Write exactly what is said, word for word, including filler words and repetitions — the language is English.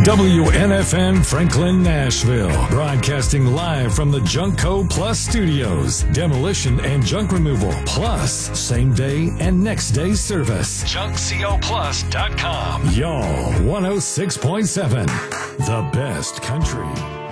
W N F N Franklin, Nashville. Broadcasting live from the Junkco Plus Studios. Demolition and junk removal. Plus, same day and next day service. junk co plus dot com. Y'all, one oh six point seven. The best country.